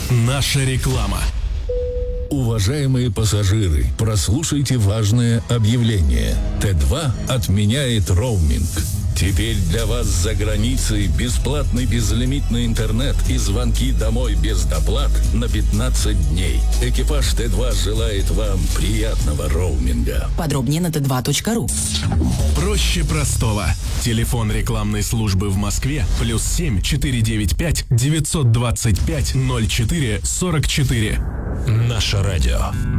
Наша реклама. Уважаемые пассажиры, прослушайте важное объявление. Т2 отменяет роуминг. Теперь для вас за границей бесплатный безлимитный интернет и звонки домой без доплат на 15 дней. Экипаж Т2 желает вам приятного роуминга. Подробнее на t2.ru. Проще простого. Телефон рекламной службы в Москве +7 495 925 04 44. Наше радио.